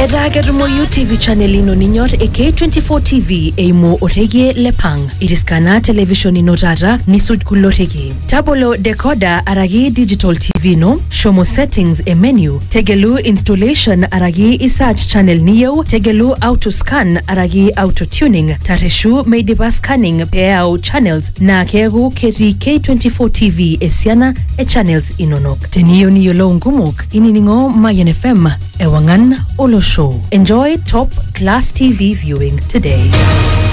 Eragerumo UTV channel ino ninyor K24 TV eimo orege lepang. Iriskana television ino rara nisud kulorege. Tabolo decoder aragi digital TV no. Shomo settings e menu. Tegelu installation aragi isach channel niyo. Tegelu auto scan aragi auto tuning. Tareshu meidiba scanning peao channels na kegu keti K24 TV esiana e channels inonok. Teniyo niyo lo ngumuk ininingo Mayan FM ewangan Olo Show. Enjoy top class TV viewing today.